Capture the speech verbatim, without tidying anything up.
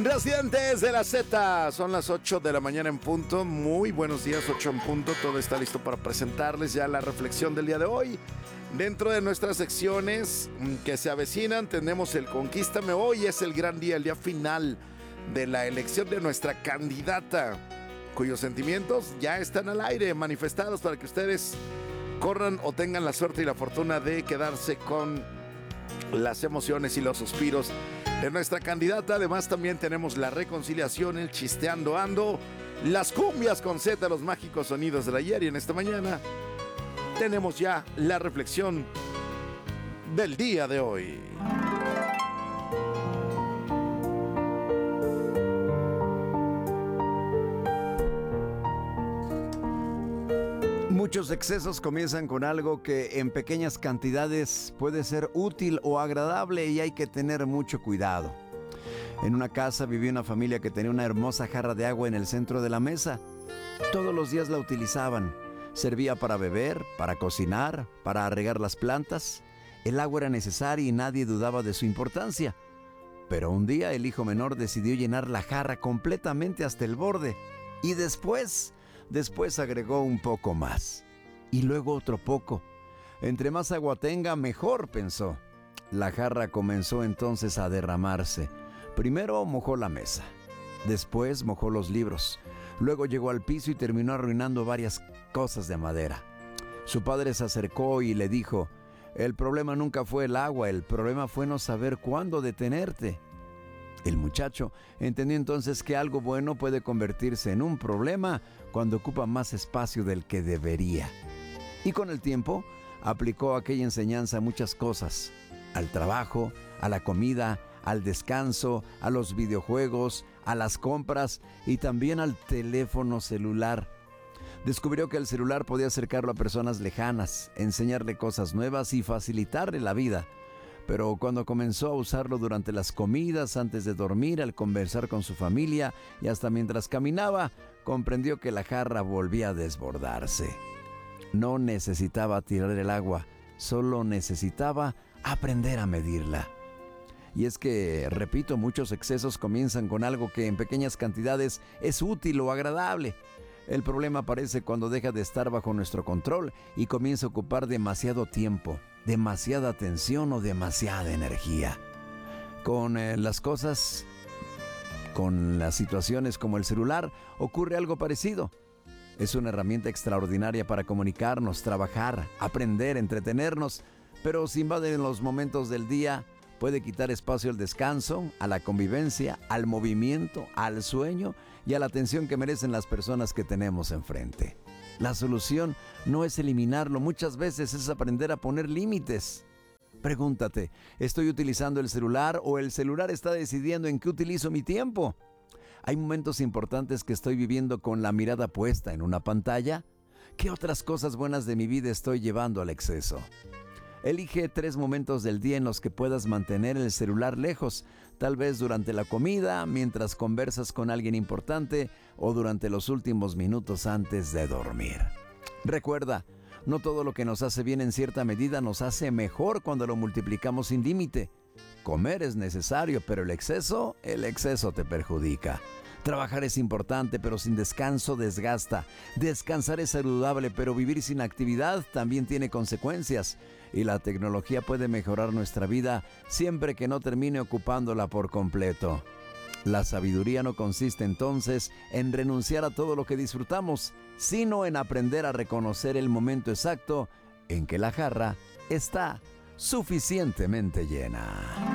Residentes de la Z, son las ocho de la mañana en punto. Muy buenos días, ocho en punto. Todo está listo para presentarles ya la reflexión del día de hoy. Dentro de nuestras secciones que se avecinan, tenemos el Conquístame. Hoy es el gran día, el día final de la elección de nuestra candidata, cuyos sentimientos ya están al aire, manifestados para que ustedes corran o tengan la suerte y la fortuna de quedarse con las emociones y los suspiros de nuestra candidata. Además, también tenemos la reconciliación, el chisteando ando, las cumbias con Z, los mágicos sonidos del ayer. Y en esta mañana tenemos ya la reflexión del día de hoy. Muchos excesos comienzan con algo que en pequeñas cantidades puede ser útil o agradable y hay que tener mucho cuidado. En una casa vivía una familia que tenía una hermosa jarra de agua en el centro de la mesa. Todos los días la utilizaban. Servía para beber, para cocinar, para regar las plantas. El agua era necesaria y nadie dudaba de su importancia. Pero un día el hijo menor decidió llenar la jarra completamente hasta el borde. Y después... Después agregó un poco más, y luego otro poco. Entre más agua tenga, mejor, pensó. La jarra comenzó entonces a derramarse. Primero mojó la mesa, después mojó los libros, luego llegó al piso y terminó arruinando varias cosas de madera. Su padre se acercó y le dijo: «El problema nunca fue el agua, el problema fue no saber cuándo detenerte». El muchacho entendió entonces que algo bueno puede convertirse en un problema cuando ocupa más espacio del que debería. Y con el tiempo aplicó aquella enseñanza a muchas cosas: al trabajo, a la comida, al descanso, a los videojuegos, a las compras y también al teléfono celular. Descubrió que el celular podía acercarlo a personas lejanas, enseñarle cosas nuevas y facilitarle la vida. Pero cuando comenzó a usarlo durante las comidas, antes de dormir, al conversar con su familia y hasta mientras caminaba, comprendió que la jarra volvía a desbordarse. No necesitaba tirar el agua, solo necesitaba aprender a medirla. Y es que, repito, muchos excesos comienzan con algo que en pequeñas cantidades es útil o agradable. El problema aparece cuando deja de estar bajo nuestro control y comienza a ocupar demasiado tiempo, demasiada atención o demasiada energía. Con eh, las cosas, con las situaciones como el celular, ocurre algo parecido. Es una herramienta extraordinaria para comunicarnos, trabajar, aprender, entretenernos, pero si invade en los momentos del día, puede quitar espacio al descanso, a la convivencia, al movimiento, al sueño y a la atención que merecen las personas que tenemos enfrente. La solución no es eliminarlo, muchas veces es aprender a poner límites. Pregúntate, ¿estoy utilizando el celular o el celular está decidiendo en qué utilizo mi tiempo? ¿Hay momentos importantes que estoy viviendo con la mirada puesta en una pantalla? ¿Qué otras cosas buenas de mi vida estoy llevando al exceso? Elige tres momentos del día en los que puedas mantener el celular lejos, tal vez durante la comida, mientras conversas con alguien importante o durante los últimos minutos antes de dormir. Recuerda, no todo lo que nos hace bien en cierta medida nos hace mejor cuando lo multiplicamos sin límite. Comer es necesario, pero el exceso, el exceso te perjudica. Trabajar es importante, pero sin descanso desgasta. Descansar es saludable, pero vivir sin actividad también tiene consecuencias. Y la tecnología puede mejorar nuestra vida siempre que no termine ocupándola por completo. La sabiduría no consiste entonces en renunciar a todo lo que disfrutamos, sino en aprender a reconocer el momento exacto en que la jarra está suficientemente llena.